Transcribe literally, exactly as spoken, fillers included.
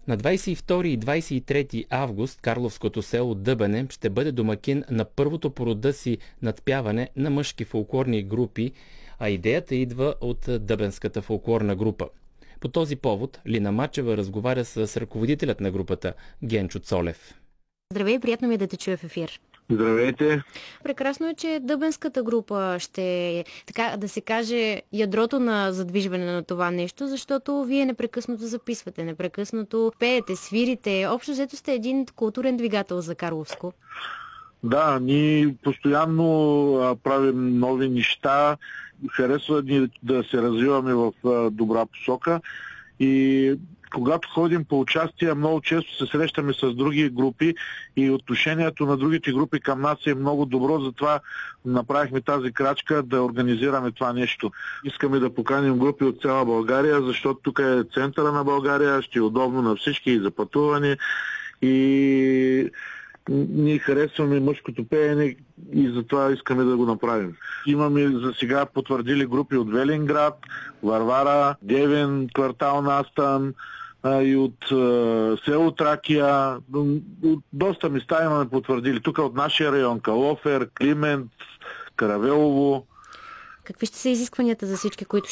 На двадесет и втори и двадесет и трети август карловското село Дъбене ще бъде домакин на първото по рода си надпяване на мъжки фолклорни групи, а идеята идва от Дъбенската фолклорна група. По този повод Лина Мачева разговаря с ръководителят на групата Генчо Цолев. Здравей, приятно ми е да те чуя в ефир. Здравейте! Прекрасно е, че Дъбенската група ще, така да се каже, ядрото на задвижване на това нещо, защото вие непрекъснато записвате, непрекъснато пеете, свирите. Общо взето сте един културен двигател за Карловско. Да, ние постоянно а, правим нови неща, харесва ни да се развиваме в а, добра посока и когато ходим по участия, много често се срещаме с други групи и отношението на другите групи към нас е много добро, затова направихме тази крачка да организираме това нещо. Искаме да поканим групи от цяла България, защото тук е центъра на България, ще е удобно на всички и за пътуване и ние харесваме мъжкото пеене и затова искаме да го направим. Имаме за сега потвърдили групи от Велинград, Варвара, Девин, квартал Настан и от село Тракия. От доста места имаме потвърдили. Тук от нашия район Калофер, Климент, Каравелово. Какви ще са изискванията за всички, които